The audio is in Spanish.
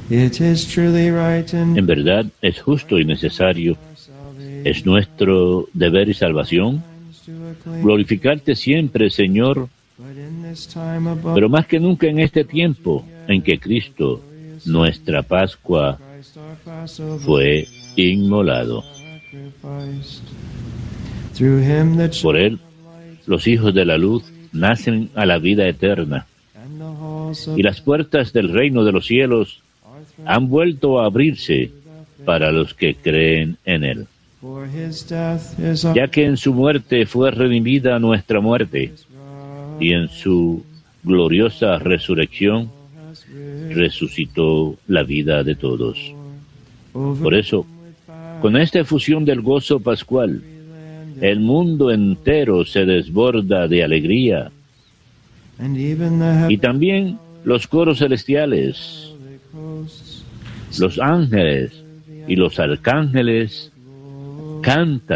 En verdad es justo y necesario, es nuestro deber y salvación, glorificarte siempre, Señor, pero más que nunca en este tiempo en que Cristo, nuestra Pascua, fue inmolado. Por Él, los hijos de la luz nacen a la vida eterna, y las puertas del reino de los cielos han vuelto a abrirse para los que creen en Él. Ya que en su muerte fue redimida nuestra muerte, y en su gloriosa resurrección resucitó la vida de todos. Por eso, con esta efusión del gozo pascual, el mundo entero se desborda de alegría, y también los coros celestiales, los ángeles y los arcángeles cantan